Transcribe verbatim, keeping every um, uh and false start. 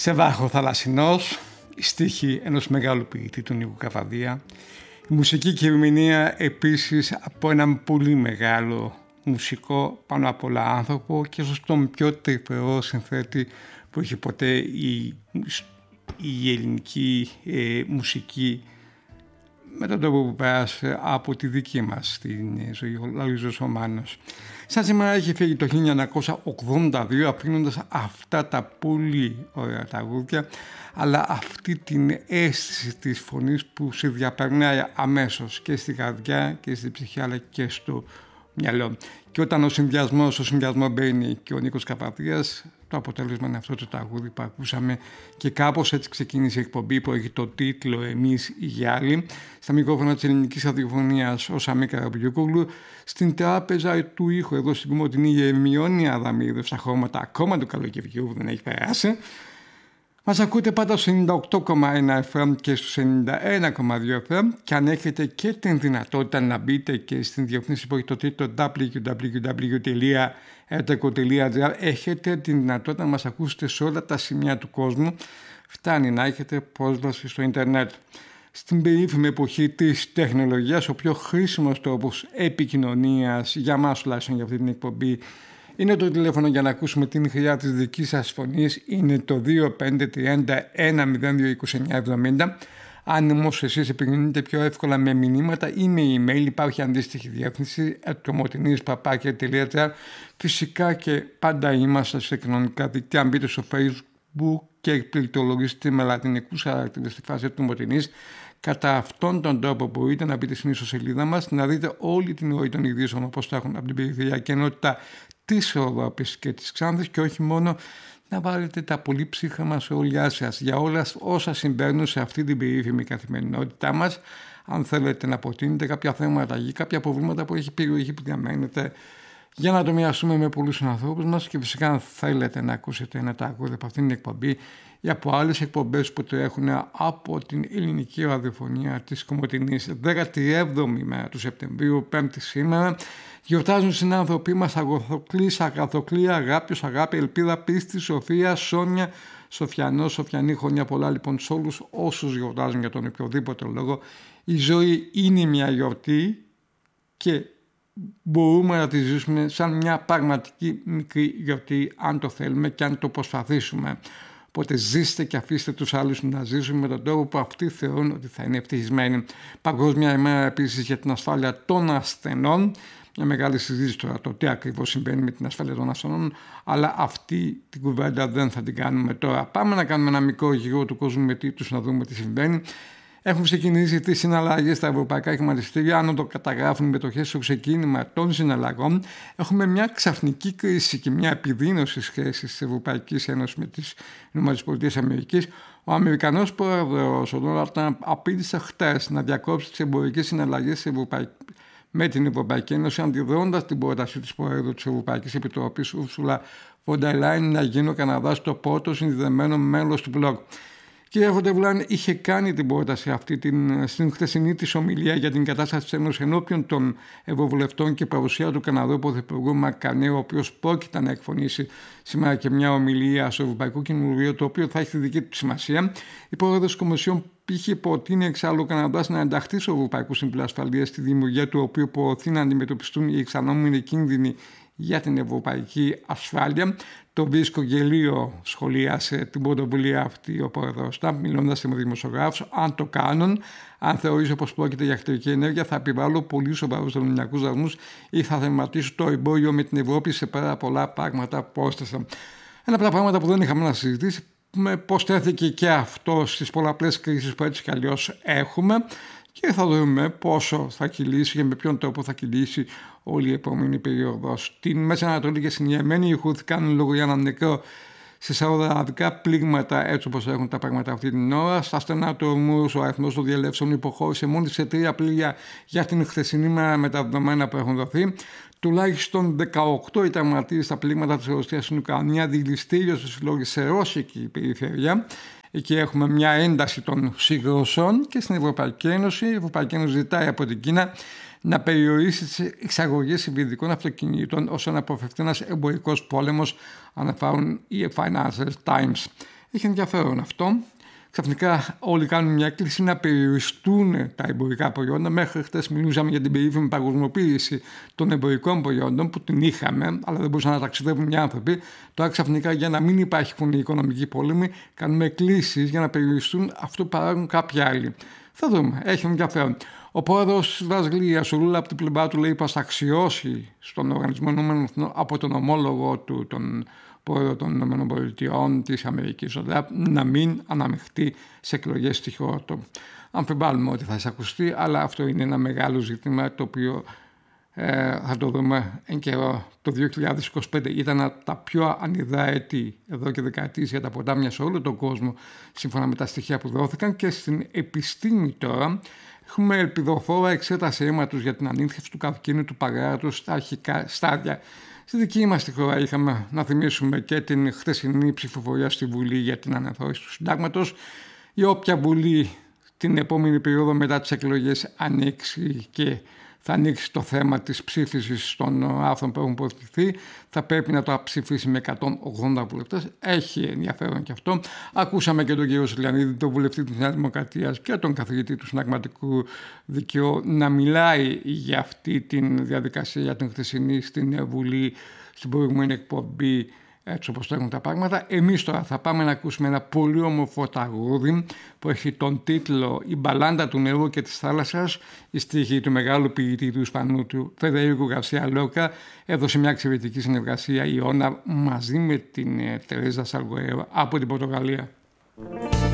Σε βάχο θαλασσινός, η στίχη ενός μεγάλου ποιητή του Νίκου Καβαδία, η μουσική και η ερμηνεία επίσης από έναν πολύ μεγάλο μουσικό, πάνω απ' όλα άνθρωπο και ίσως τον πιο τρυφερό συνθέτη που έχει ποτέ η, η ελληνική ε, μουσική με τον τρόπο που πέρασε από τη δική μας την ζωή, ο Λαΐζος ο Μάνος. Σαν σήμερα έχει φύγει το χίλια εννιακόσια ογδόντα δύο αφήνοντας αυτά τα πολύ ωραία τραγούδια, αλλά αυτή την αίσθηση της φωνής που σε διαπερνάει αμέσως και στη καρδιά και στη ψυχή αλλά και στο μυαλό. Και όταν ο συνδυασμός, ο συνδυασμό μπαίνει και ο Νίκος Καβαδίας, το αποτέλεσμα είναι αυτό το τραγούδι που ακούσαμε και κάπως έτσι ξεκίνησε η εκπομπή που έχει το τίτλο «Εμείς οι Γυάλοι». Στα μικρόφωνα της ελληνικής ραδιοφωνίας ο Σαμί Καραμπογιουκόγλου, στην τράπεζα του ήχου εδώ στην Κομωτινή Γερμιόνια Αδαμίδου, στα χρώματα ακόμα του καλοκαιριού που δεν έχει περάσει. Μας ακούτε πάντα στο ενενήντα οκτώ κόμμα ένα εφ εμ και στο ενενήντα ένα κόμμα δύο εφ εμ και αν έχετε και την δυνατότητα να μπείτε και στην διεύθυνση που έχει το τίτλο ντάμπλιου ντάμπλιου ντάμπλιου τελεία ερτεκο τελεία τζι άρ έχετε την δυνατότητα να μας ακούσετε σε όλα τα σημεία του κόσμου. Φτάνει να έχετε πρόσβαση στο ίντερνετ. Στην περίφημη εποχή της τεχνολογίας, ο πιο χρήσιμος τρόπος επικοινωνίας για μας τουλάχιστον για αυτή την εκπομπή είναι το τηλέφωνο για να ακούσουμε την χρειά της δικής σας φωνής, είναι το δύο πέντε τρία ένα μηδέν δύο δύο εννιά εβδομήντα. Αν όμως εσείς επικοινωνείτε πιο εύκολα με μηνύματα ή με email, υπάρχει αντίστοιχη διεύθυνση ατομοτινής παπάκια τελεία τζι άρ. Φυσικά και πάντα είμαστε σε κοινωνικά δίκτυα. Αν μπείτε στο Facebook και πληκτρολογήσετε με λατινικούς χαρακτήρες στη φάση του Μοτινής, κατά αυτόν τον τρόπο μπορείτε να μπείτε στην ιστοσελίδα μας, να δείτε όλη την ροή των ειδήσεων όπως τα έχουν από την περιφερειακή ενότητα της Ευρώπης και της Ξάνθης και όχι μόνο, να βάλετε τα πολύ ψύχραμα σχόλιά σας για όλα όσα συμβαίνουν σε αυτή την περίφημη καθημερινότητά μας. Αν θέλετε να προτείνετε κάποια θέματα ή κάποια προβλήματα που έχει η περιοχή που διαμένετε, για να το μοιραστούμε με πολλούς ανθρώπους μας και φυσικά αν θέλετε να ακούσετε ένα τραγούδι από αυτήν την εκπομπή ή από άλλες εκπομπές που τρέχουν από την ελληνική ραδιοφωνία της Κομωτινής. δέκατη έβδομη μέρα του Σεπτεμβρίου, πέμπτη σήμερα, γιορτάζουν συνάνθρωποι μας Αγωθοκλής, Αγαθοκλή, Αγάπιος, Αγάπη, Ελπίδα, Πίστη, Σοφία, Σόνια, Σοφιανό, Σοφιανή, χρόνια πολλά λοιπόν σε όλους όσους γιορτάζουν για τον οποιοδήποτε λόγο. Η ζωή είναι μια γιορτή και μπορούμε να τη ζήσουμε σαν μια πραγματική μικρή γιορτή αν το θέλουμε και αν το προσπαθήσουμε. Οπότε ζήστε και αφήστε τους άλλους να ζήσουν με τον τρόπο που αυτοί θεωρούν ότι θα είναι ευτυχισμένοι. Παγκόσμια ημέρα επίσης για την ασφάλεια των ασθενών. Μια μεγάλη συζήτηση τώρα το τι ακριβώς συμβαίνει με την ασφάλεια των ασθενών, αλλά αυτή την κουβέντα δεν θα την κάνουμε τώρα. Πάμε να κάνουμε ένα μικρό γύρο του κόσμου με τίτλους να δούμε τι συμβαίνει. Έχουν ξεκινήσει τις συναλλαγές στα ευρωπαϊκά χρηματιστήρια. Αν το καταγράφουν οι μετοχές στο ξεκίνημα των συναλλαγών, έχουμε μια ξαφνική κρίση και μια επιδείνωση στις σχέσεις της Ευρωπαϊκής Ένωσης με τις ΗΠΑ. Ο Αμερικανός πρόεδρος, ο Ντόναλντ Τραμπ, απείλησε χτες να διακόψει τις εμπορικές συναλλαγές με την Ευρωπαϊκή Ένωση, αντιδρώντας την πρόταση της Προέδρου της Ευρωπαϊκής Επιτροπής, Ούρσουλα φον ντερ Λάιεν, να γίνει ο Καναδάς το πρώτο συνδεδεμένο μέλος του μπλοκ. Κυρία φον ντερ Λάιεν είχε κάνει την πρόταση αυτή την, στην χθεσινή της ομιλία για την κατάσταση της Ένωσης ενώπιον των Ευρωβουλευτών και παρουσία του Καναδού Πρωθυπουργού Μαρκ Καρνέου, ο οποίος πρόκειται να εκφωνήσει σήμερα και μια ομιλία στο Ευρωπαϊκό Κοινοβούλιο, το οποίο θα έχει τη δική του σημασία. Η πρόεδρος της Κομισιόν είχε προτείνει εξάλλου ο Καναδάς να ενταχθεί στο Ευρωπαϊκό Σύμβουλο Ασφαλείας, στη δημιουργία του οποίου προωθεί να αντιμετωπιστούν οι εξανόμενοι κίνδυνοι για την ευρωπαϊκή ασφάλεια. Το βρίσκω γελίο, σχολίασε την πρωτοβουλία αυτή ο πρόεδρος Τραμπ, μιλώντας με δημοσιογράφους. Αν το κάνουν, αν θεωρήσω πως πρόκειται για εχθρική ενέργεια, θα επιβάλλω πολύ σοβαρούς τελωνιακούς δασμούς ή θα θεματίσω το εμπόριο με την Ευρώπη σε πάρα πολλά πράγματα πρόσθεσα. Ένα από τα πράγματα που δεν είχαμε να συζητήσει, με πώς τέθηκε και αυτό στις πολλαπλές κρίσεις που έτσι κι αλλιώς έχουμε και θα δούμε πόσο θα κυλήσει και με ποιον τρόπο θα κυλήσει όλη η επόμενη περίοδο. Στην Μέση Ανατολή και στην Ιεμένη οι Χούθι κάνουν λόγο για έναν νεκρό σε σαουδαραβικά πλήγματα έτσι όπως έχουν τα πράγματα αυτή την ώρα. Στα στενά του ορμούς ο αριθμός των διελεύσεων υποχώρησε μόνο σε τρία πλοία για την χθεσινή μέρα με τα δεδομένα που έχουν δοθεί. Τουλάχιστον δεκαοκτώ ήταν μαρτύρες στα πλήγματα της Ρωσίας στην Ουκρανία, δηληστήριο στους συλλόγους σε ρώσικη περιφέρεια. Εκεί έχουμε μια ένταση των συγκρούσεων και στην Ευρωπαϊκή Ένωση. Η Ευρωπαϊκή Ένωση ζητάει από την Κίνα να περιορίσει τις εξαγωγές υβριδικών αυτοκινήτων ώστε να αποφευθεί ένας εμπορικός πόλεμος, αναφέρουν οι Financial Times. Έχει ενδιαφέρον αυτό. Ξαφνικά όλοι κάνουν μια κλίση να περιοριστούν τα εμπορικά προϊόντα. Μέχρι χτες μιλούσαμε για την περίφημη παγκοσμιοποίηση των εμπορικών προϊόντων που την είχαμε, αλλά δεν μπορούσαν να ταξιδεύουν οι άνθρωποι. Τώρα ξαφνικά, για να μην υπάρχουν οι οικονομικοί πόλεμοι, κάνουμε κλίσεις για να περιοριστούν αυτό που παράγουν κάποιοι άλλοι. Θα δούμε, έχει ενδιαφέρον. Ο πρόεδρος της Βραζιλίας, ο Λούλα, από την πλευρά του λέει πως θα αξιώσει στον Οργανισμό Ηνωμένων Εθνών από τον ομόλογο του, τον πρόεδρο των Ηνωμένων Πολιτειών της Αμερικής, να μην αναμειχθεί σε εκλογές στη χώρα του. Αμφιβάλλουμε ότι θα εισακουστεί, αλλά αυτό είναι ένα μεγάλο ζήτημα το οποίο ε, θα το δούμε εν καιρό. Το δύο χιλιάδες είκοσι πέντε ήταν τα πιο ανιδά έτη εδώ και δεκαετίες για τα ποτάμια σε όλο τον κόσμο, σύμφωνα με τα στοιχεία που δόθηκαν, και στην επιστήμη τώρα έχουμε ελπιδοφόρα εξέταση αίματος για την ανήθευση του καρκίνου του παγκράτους στα αρχικά στάδια. Στη δική μας τη χώρα είχαμε, να θυμίσουμε, και την χθεσινή ψηφοφορία στη Βουλή για την αναθεώρηση του συντάγματος. Η όποια Βουλή την επόμενη περίοδο μετά τις εκλογές ανοίξει και θα ανοίξει το θέμα της ψήφισης των άρθρων που έχουν προωθηθεί, θα πρέπει να το ψηφίσει με εκατόν ογδόντα βουλευτές. Έχει ενδιαφέρον και αυτό. Ακούσαμε και τον κύριο Σιλιανίδη, τον βουλευτή της Νέας Δημοκρατίας και τον καθηγητή του συνταγματικού δικαίου, να μιλάει για αυτή τη διαδικασία, για την χθεσινή στην Βουλή, στην προηγούμενη εκπομπή, έτσι όπως τρέχουν τα πράγματα. Εμείς τώρα θα πάμε να ακούσουμε ένα πολύ όμορφο τραγούδι που έχει τον τίτλο «Η μπαλάντα του νερού και της θάλασσας», η στίχη του μεγάλου ποιητή του Ισπανού του Φεδερίκο Γκαρσία Λόρκα. Έδωσε μια εξαιρετική συνεργασία η Ιώνα μαζί με την Τερέζα Σαλγοέρο από την Πορτογαλία.